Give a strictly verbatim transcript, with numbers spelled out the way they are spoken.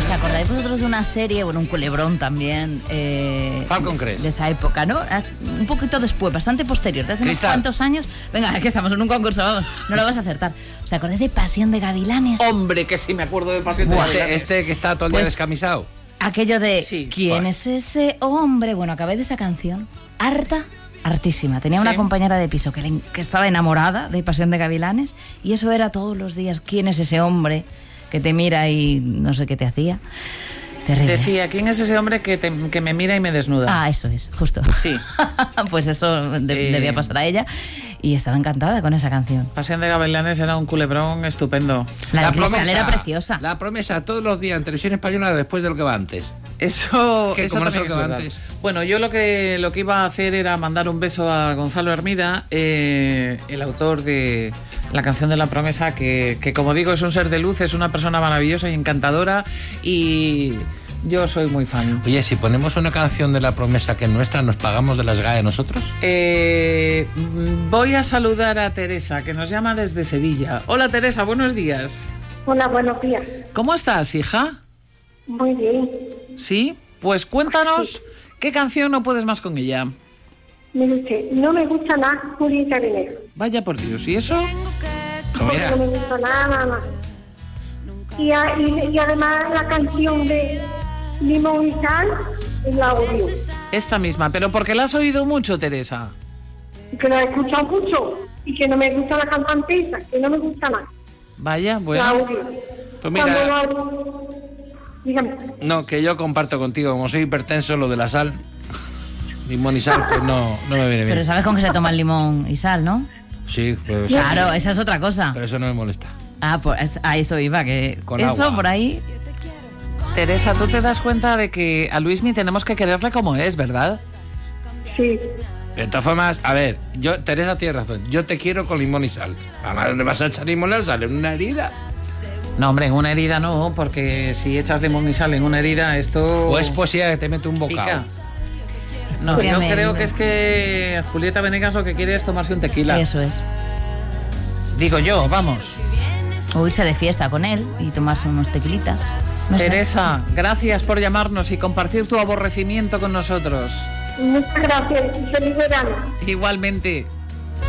¿Os acordáis vosotros de una serie, bueno, un culebrón también? Eh, Falcon Crest. De esa época, ¿no? Un poquito después, bastante posterior, de hace unos cuantos años. Venga, que estamos en un concurso, vamos, no lo vas a acertar. ¿Os acordáis de Pasión de Gavilanes? Hombre, que sí me acuerdo de Pasión de Buah, Gavilanes. Este, este que está todo el día pues, descamisado. Aquello de, sí, ¿quién bueno. es ese hombre? Bueno, acabé de esa canción, harta, hartísima. Tenía ¿Sí? una compañera de piso que, le, que estaba enamorada de Pasión de Gavilanes y eso era todos los días, ¿quién es ese hombre que te mira y no sé qué te hacía? Terrible. Decía, ¿quién es ese hombre que, te, que me mira y me desnuda? Ah, eso es, justo. Sí. Pues eso de, Eh. debía pasar a ella y estaba encantada con esa canción. Pasión de Gavilanes era un culebrón estupendo. La, la de Cristal era preciosa. La promesa todos los días en televisión española después de lo que va antes. Eso, ¿Qué, eso cómo no también sé lo es que va verdad. antes? Bueno, yo lo que lo que iba a hacer era mandar un beso a Gonzalo Hermida, eh, el autor de la canción de La Promesa, que, que como digo es un ser de luz, es una persona maravillosa y encantadora y yo soy muy fan. Oye, si ponemos una canción de La Promesa que es nuestra, ¿nos pagamos de las G A E nosotros? Eh, voy a saludar a Teresa, que nos llama desde Sevilla. Hola Teresa, buenos días. Hola, buenos días. ¿Cómo estás, hija? Muy bien. ¿Sí? Pues cuéntanos, sí. ¿Qué canción no puedes más con ella? Mire usted, no me gusta nada Julieta Venegas. Vaya por Dios, ¿y eso? Pues mira. No me gusta nada, nada más. Y, a, y, y además la canción de Limón y Sal, la odio. Esta misma, ¿pero porque la has oído mucho, Teresa? Que la he escuchado mucho y que no me gusta la cantante esa, que no me gusta nada. Vaya, bueno. La odio. Pues mira... Cuando... Dígame. No, que yo comparto contigo, como soy hipertenso, lo de la sal, limón y sal, pues no, no me viene bien. Pero sabes con qué se toma el limón y sal, ¿no? Sí, pues... Claro, sí. Esa es otra cosa. Pero eso no me molesta. Ah, pues a eso iba, que con eso agua. Por ahí... Teresa, tú te das cuenta de que a Luismi tenemos que quererle como es, ¿verdad? Sí. De todas formas, a ver, yo, Teresa tiene razón, yo te quiero con limón y sal. Además, ¿le vas a echar limón y sal en una herida? No, hombre, en una herida no, porque si echas limón y sal en una herida, esto... O es poesía que te mete un bocado. Pica. No, yo creo que es que Julieta Venegas lo que quiere es tomarse un tequila. Eso es. Digo yo, vamos. O irse de fiesta con él y tomarse unos tequilitas. No Teresa, sé. gracias por llamarnos y compartir tu aborrecimiento con nosotros. Muchas gracias y feliz verano. Igualmente.